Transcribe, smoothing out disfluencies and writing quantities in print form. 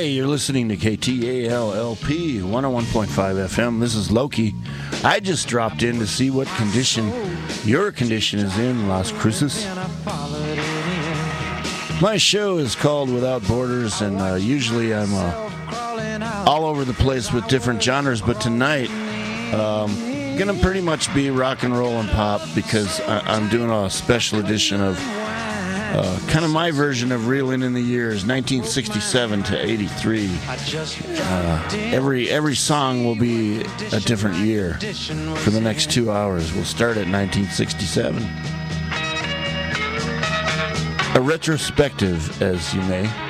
You're listening to KTAL-LP 101.5 FM. This is Loki. I just dropped in to see what condition your condition is in, Las Cruces. My show is called Without Borders, and usually I'm all over the place with different genres, but tonight gonna pretty much be rock and roll and pop because I'm doing a special edition of kind of my version of reeling in the years 1967 to 83. Every song will be a different year for the next 2 hours. We'll start at 1967. A retrospective, as you may.